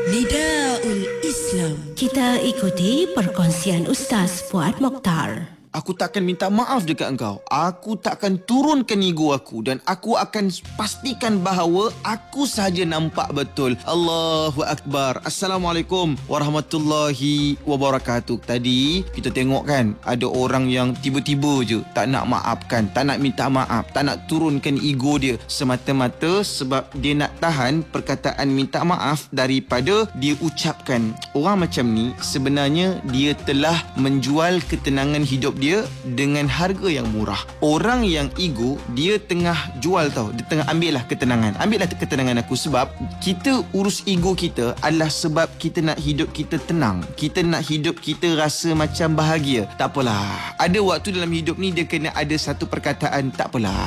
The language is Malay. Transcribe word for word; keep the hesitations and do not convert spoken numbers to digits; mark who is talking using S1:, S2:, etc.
S1: Nidaul Islam.
S2: Kita ikuti perkongsian Ustaz Fuad Mokhtar.
S3: Aku takkan minta maaf dekat engkau. Aku takkan turunkan ego aku. Dan aku akan pastikan bahawa aku sahaja nampak betul. Allahu Akbar. Assalamualaikum warahmatullahi wabarakatuh. Tadi kita tengok kan, ada orang yang tiba-tiba je tak nak maafkan, tak nak minta maaf, tak nak turunkan ego dia, semata-mata sebab dia nak tahan perkataan minta maaf daripada dia ucapkan. Orang macam ni sebenarnya dia telah menjual ketenangan hidup dia dengan harga yang murah. Orang yang ego, dia tengah jual tau. Dia tengah ambil lah ketenangan. Ambil lah ketenangan aku. Sebab kita urus ego kita adalah sebab kita nak hidup kita tenang. Kita nak hidup kita rasa macam bahagia. Tak apalah. Ada waktu dalam hidup ni dia kena ada satu perkataan, tak apalah.